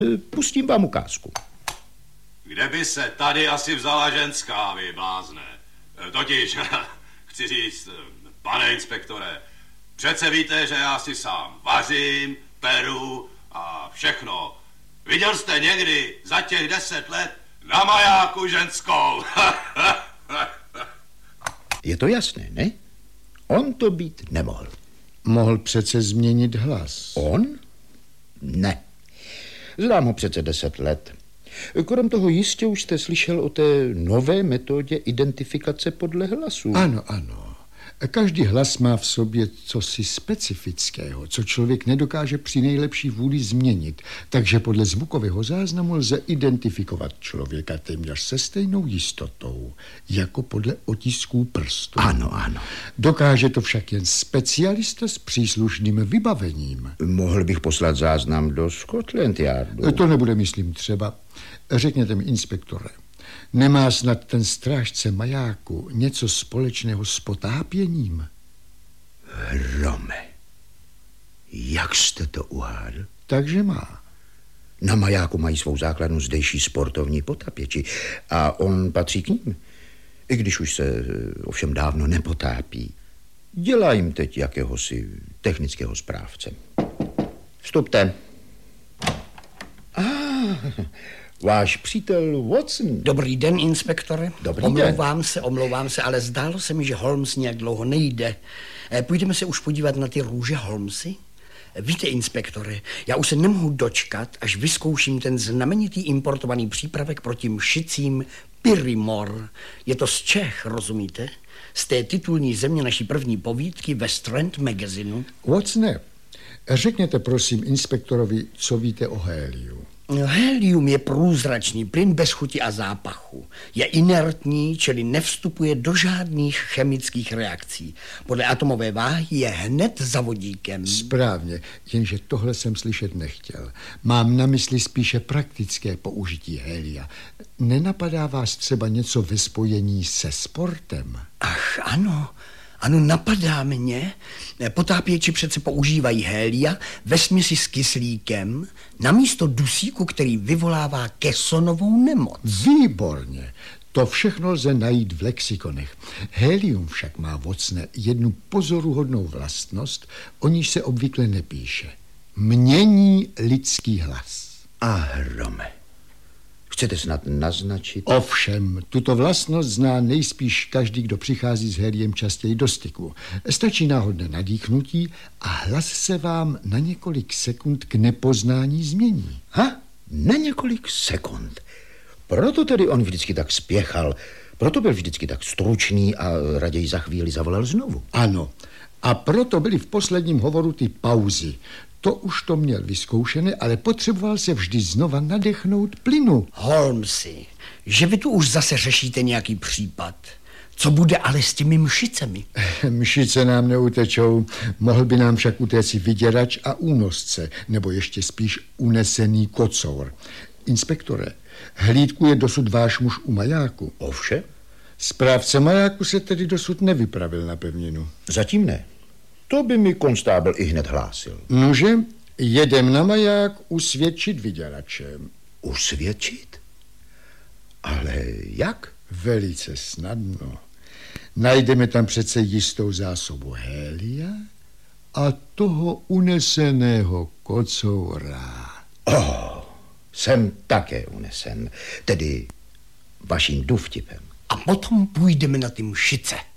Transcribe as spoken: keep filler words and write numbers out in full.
Pustím vám ukázku. Kde by se tady asi vzala ženská, vy blázne? Totiž, chci říct, pane inspektore, přece víte, že já si sám vařím, peru a všechno. Viděl jste někdy za těch deset let na majáku ženskou? Je to jasné, ne? On to být nemohl. Mohl přece změnit hlas. On? Ne. Znám ho přece deset let. Krom toho jistě už jste slyšel o té nové metodě identifikace podle hlasu. Ano, ano. Každý hlas má v sobě cosi specifického, co člověk nedokáže při nejlepší vůli změnit. Takže podle zvukového záznamu lze identifikovat člověka téměř se stejnou jistotou, jako podle otisků prstů. Ano, ano. Dokáže to však jen specialista s příslušným vybavením. Mohl bych poslat záznam do Scotland Yardu. To nebude, myslím, třeba. Řekněte mi, inspektore, nemá snad ten strážce majáku něco společného s potápěním? Rome, jak jste to uhádl? Takže má. Na majáku mají svou základnu zdejší sportovní potápěči a on patří k ním. I když už se ovšem dávno nepotápí. Dělá jim teď jakéhosi technického správce. Vstupte. Ah, váš přítel Watson. Dobrý den, inspektore. Dobrý omlouvám den. se, omlouvám se, ale zdálo se mi, že Holmes nějak dlouho nejde. Půjdeme se už podívat na ty růže Holmesy? Víte, inspektore, já už se nemohu dočkat, až vyzkouším ten znamenitý importovaný přípravek proti mšicím Pyrimor. Je to z Čech, rozumíte? Z té titulní země naší první povídky ve Strand Magazinu. Watsone, řekněte prosím inspektorovi, co víte o héliu. Helium je průzračný plyn bez chuti a zápachu. Je inertní, čili nevstupuje do žádných chemických reakcí. Podle atomové váhy je hned za vodíkem. Správně, jenže tohle jsem slyšet nechtěl. Mám na mysli spíše praktické použití helia. Nenapadá vás třeba něco ve spojení se sportem? Ach, ano. Ano, napadá mě. Potápěči přece používají hélia ve směsi s kyslíkem namísto dusíku, který vyvolává kesonovou nemoc. Výborně. To všechno lze najít v lexikonech. Helium však má, Watsone, jednu pozoruhodnou vlastnost, o níž se obvykle nepíše. Mění lidský hlas. A Rome, chcete snad naznačit? Ovšem, tuto vlastnost zná nejspíš každý, kdo přichází s heliem častěji do styku. Stačí náhodné nadýchnutí a hlas se vám na několik sekund k nepoznání změní. Ha? Na několik sekund. Proto tedy on vždycky tak spěchal, proto byl vždycky tak stručný a raději za chvíli zavolal znovu. Ano, a proto byly v posledním hovoru ty pauzy. To už to měl vyzkoušené, ale potřeboval se vždy znova nadechnout plynu. Holmesy, že vy tu už zase řešíte nějaký případ. Co bude ale s těmi mšicemi? Mšice nám neutečou, mohl by nám však utéct vyděrač a únosce, nebo ještě spíš unesený kocour. Inspektore, hlídku je dosud váš muž u majáku. Ovšem? Správce majáku se tedy dosud nevypravil na pevninu. Zatím ne. To by mi konstábl i hned hlásil. Nože, jedem na maják usvědčit vyděračem. Usvědčit? Ale jak? Velice snadno. Najdeme tam přece jistou zásobu hélia a toho uneseného kocoura. Oh, jsem také unesen, tedy vaším důvtipem. A potom půjdeme na ty mšice.